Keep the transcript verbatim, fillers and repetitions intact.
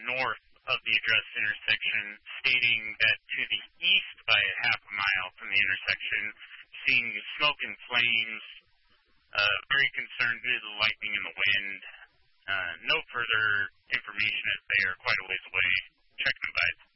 north of the addressed intersection, stating that to the east by a half a mile from the intersection, seeing smoke and flames, uh, very concerned due to the lightning and the wind. Uh, no further information as they are quite a ways away. Check and advise.